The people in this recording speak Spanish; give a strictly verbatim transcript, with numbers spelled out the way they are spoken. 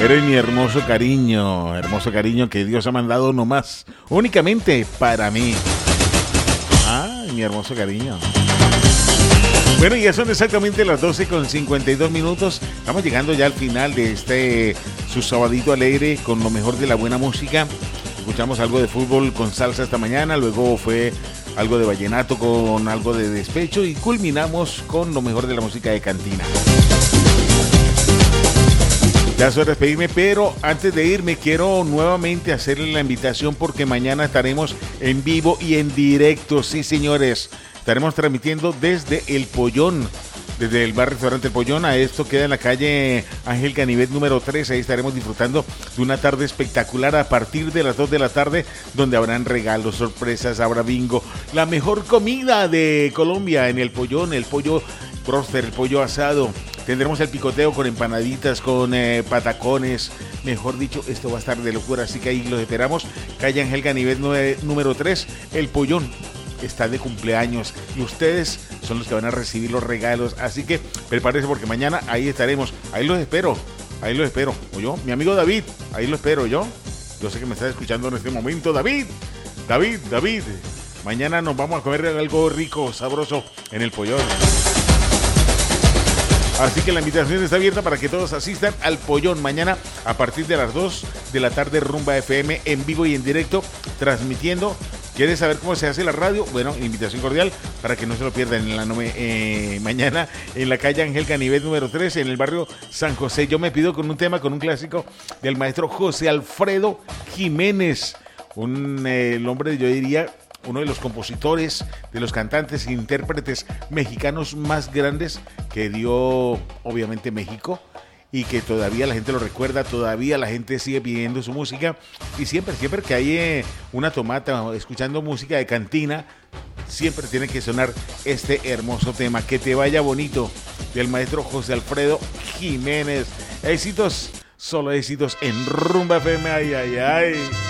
Eres mi hermoso cariño, hermoso cariño que Dios ha mandado nomás, únicamente para mí. Ay, mi hermoso cariño. Bueno, ya son exactamente las doce con cincuenta y dos minutos. Estamos llegando ya al final de este su sabadito alegre con lo mejor de la buena música. Escuchamos algo de fútbol con salsa esta mañana, luego fue algo de vallenato con algo de despecho y culminamos con lo mejor de la música de cantina. Ya soy despedirme, pero antes de irme quiero nuevamente hacerle la invitación porque mañana estaremos en vivo y en directo, sí señores. Estaremos transmitiendo desde El Pollón, desde el bar restaurante El Pollón. A esto queda en la calle Ángel Ganivet número tres. Ahí estaremos disfrutando de una tarde espectacular a partir de las dos de la tarde, donde habrán regalos, sorpresas, habrá bingo, la mejor comida de Colombia en El Pollón, el pollo próster, el pollo asado. Tendremos el picoteo con empanaditas, con eh, patacones. Mejor dicho, esto va a estar de locura, así que ahí los esperamos. Calle Ángel Ganivet número tres, El Pollón. Está de cumpleaños y ustedes son los que van a recibir los regalos, así que prepárense porque mañana ahí estaremos, ahí los espero, ahí los espero, o yo, mi amigo David, ahí lo espero yo, yo sé que me está escuchando en este momento, David, David, David, mañana nos vamos a comer algo rico, sabroso en El Pollón. Así que la invitación está abierta para que todos asistan al Pollón mañana a partir de las dos de la tarde, Rumba F M en vivo y en directo, transmitiendo. ¿Quieres saber cómo se hace la radio? Bueno, invitación cordial para que no se lo pierdan en la nome, eh, mañana en la calle Ángel Ganivet número tres, en el barrio San José. Yo me pido con un tema, con un clásico del maestro José Alfredo Jiménez, un eh, el hombre, yo diría, uno de los compositores, de los cantantes e intérpretes mexicanos más grandes que dio, obviamente, México. Y que todavía la gente lo recuerda, todavía la gente sigue pidiendo su música. Y siempre, siempre que hay eh, una tomata escuchando música de cantina, siempre tiene que sonar este hermoso tema. Que te vaya bonito, del maestro José Alfredo Jiménez. Éxitos, solo éxitos en Rumba F M. Ay, ay, ay.